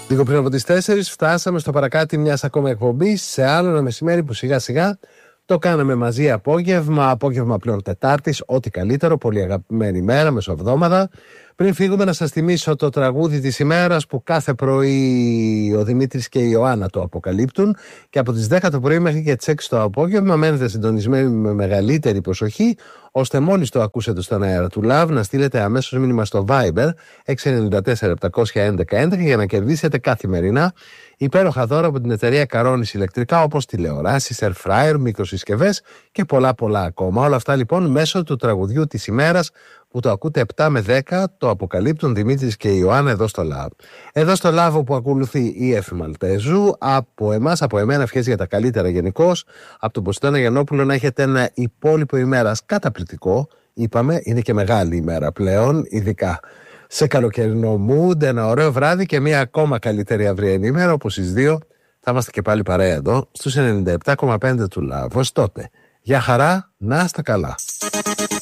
Λίγο πριν από τις 4 φτάσαμε στο παρακάτι μιας ακόμα εκπομπής σε άλλο ένα μεσημέρι που σιγά σιγά το κάναμε μαζί απόγευμα πλέον Τετάρτης, ό,τι καλύτερο, πολύ αγαπημένη ημέρα, μεσοβδόμαδα. Πριν φύγουμε να σας θυμίσω το τραγούδι της ημέρας που κάθε πρωί ο Δημήτρης και η Ιωάννα το αποκαλύπτουν και από τις 10 το πρωί μέχρι και τις 6 το απόγευμα μένετε συντονισμένοι με μεγαλύτερη προσοχή ώστε μόλις το ακούσετε στον αέρα του Love να στείλετε αμέσως μήνυμα στο Viber 694-711-11 για να κερδίσετε καθημερινά υπέροχα δώρα από την εταιρεία Καρώνης Ηλεκτρικά όπως τηλεοράσεις, air fryer, μικροσυσκευές και πολλά ακόμα. Όλα αυτά λοιπόν μέσω του τραγουδιού της ημέρας που το ακούτε 7 με 10 το αποκαλύπτουν Δημήτρης και η Ιωάννα εδώ στο Love. Εδώ στο Love που ακολουθεί η Εφη Μαλτέζου, από εμάς, από εμένα ευχές για τα καλύτερα γενικώς, από τον Ποστόνα Γιαννόπουλο να έχετε ένα υπόλοιπο ημέρας καταπληκτικό. Είπαμε, είναι και μεγάλη ημέρα πλέον, ειδικά σε καλοκαιρινό mood, ένα ωραίο βράδυ και μια ακόμα καλύτερη αυριανή ημέρα, όπως στις 2 θα είμαστε και πάλι παρέα εδώ στους 97,5 του Love. Ως τότε, για χαρά, να είστε καλά.